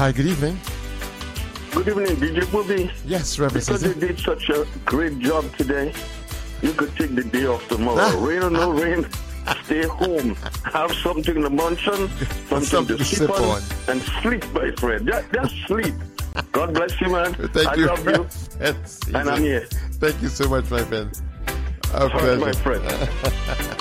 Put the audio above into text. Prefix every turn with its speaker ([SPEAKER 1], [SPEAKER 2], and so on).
[SPEAKER 1] Hi, good evening.
[SPEAKER 2] Good evening, DJ Booby.
[SPEAKER 1] Yes, Reverend
[SPEAKER 2] Because you
[SPEAKER 1] Caesar.
[SPEAKER 2] did such a great job today, you could take the day off tomorrow. Rain or no rain, stay home. Have something to munch on, something to sip on, and sleep, my friend. Just sleep. God bless you, man.
[SPEAKER 1] Thank you.
[SPEAKER 2] I love you.
[SPEAKER 1] Yes,
[SPEAKER 2] And I'm here.
[SPEAKER 1] Thank you so much, my friend.
[SPEAKER 2] My friend.